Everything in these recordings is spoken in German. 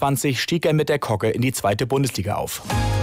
2021 stieg er mit der Kogge in die 2. Bundesliga auf.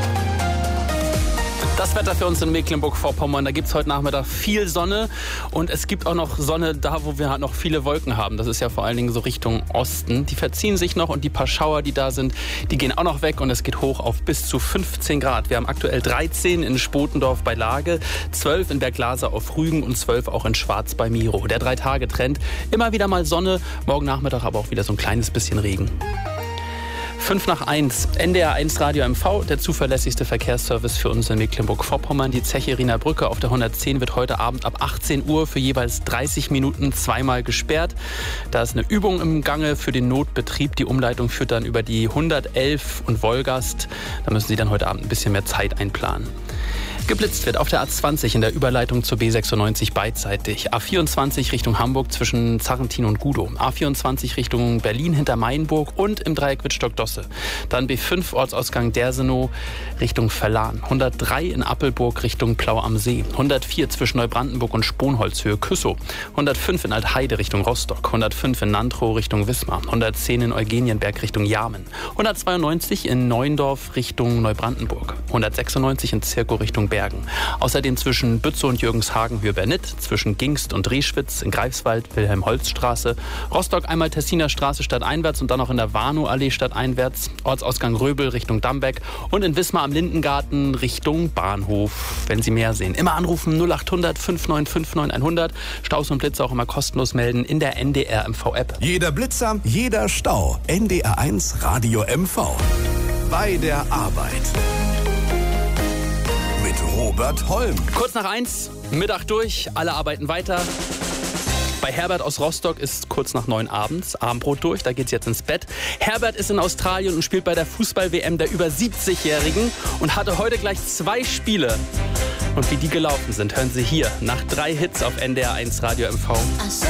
Das Wetter für uns in Mecklenburg-Vorpommern, da gibt es heute Nachmittag viel Sonne und es gibt auch noch Sonne da, wo wir halt noch viele Wolken haben. Das ist ja vor allen Dingen so Richtung Osten. Die verziehen sich noch und die paar Schauer, die da sind, die gehen auch noch weg und es geht hoch auf bis zu 15 Grad. Wir haben aktuell 13 in Spotendorf bei Lage, 12 in Berglase auf Rügen und 12 auch in Schwarz bei Miro. Der 3-Tage-Trend, immer wieder mal Sonne, morgen Nachmittag aber auch wieder so ein kleines bisschen Regen. 5 nach 1, NDR 1 Radio MV, der zuverlässigste Verkehrsservice für uns in Mecklenburg-Vorpommern. Die Zeche Riener Brücke auf der 110 wird heute Abend ab 18 Uhr für jeweils 30 Minuten zweimal gesperrt. Da ist eine Übung im Gange für den Notbetrieb. Die Umleitung führt dann über die 111 und Wolgast. Da müssen Sie dann heute Abend ein bisschen mehr Zeit einplanen. Geblitzt wird auf der A20 in der Überleitung zur B96 beidseitig. A24 Richtung Hamburg zwischen Zarrentin und Gudow. A24 Richtung Berlin hinter Mainburg und im Dreieck Wittstock-Dosse. Dann B5 Ortsausgang Dersenow Richtung Verlan. 103 in Appelburg Richtung Plau am See. 104 zwischen Neubrandenburg und Sponholzhöhe Küssow. 105 in Altheide Richtung Rostock. 105 in Nantrow Richtung Wismar. 110 in Eugenienberg Richtung Jarmen. 192 in Neuendorf Richtung Neubrandenburg. 196 in Zirkow Richtung Bergen. Außerdem zwischen Bützow und Jürgenshagen Höhe-Bernit, zwischen Gingst und Rieschwitz, in Greifswald Wilhelm-Holz-Straße, Rostock einmal Tessiner Straße stadteinwärts und dann noch in der Warnow-Allee stadteinwärts, Ortsausgang Röbel Richtung Dambeck und in Wismar am Lindengarten Richtung Bahnhof. Wenn Sie mehr sehen, immer anrufen 0800 5959 100. Staus und Blitze auch immer kostenlos melden in der NDR MV-App. Jeder Blitzer, jeder Stau. NDR 1 Radio MV. Bei der Arbeit. Mit Robert Holm. Kurz nach 1, Mittag durch, alle arbeiten weiter. Bei Herbert aus Rostock ist kurz nach 9 abends, Abendbrot durch, da geht's jetzt ins Bett. Herbert ist in Australien und spielt bei der Fußball-WM der über 70-Jährigen und hatte heute gleich 2 Spiele. Und wie die gelaufen sind, hören Sie hier nach 3 Hits auf NDR 1 Radio MV.